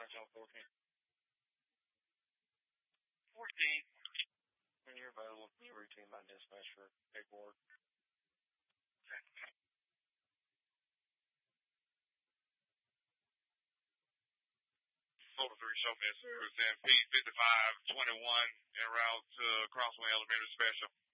14. 14. When you're available, can you routine my dispatch for paperwork? Over 3 show me. Present P5521 en route to Crossway Elementary Special.